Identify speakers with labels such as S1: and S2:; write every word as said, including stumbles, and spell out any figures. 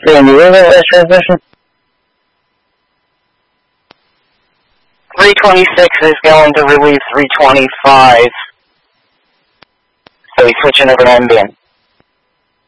S1: Dan, you hear that transmission? three twenty-six is going to relieve three twenty-five. So he's switching over to M B N.